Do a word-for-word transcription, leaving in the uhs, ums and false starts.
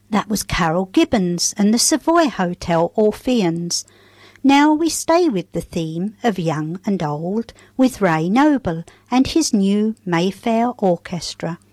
That was Carol Gibbons and the Savoy Hotel Orpheans. Now we stay with the theme of young and old with Ray Noble and his new Mayfair Orchestra.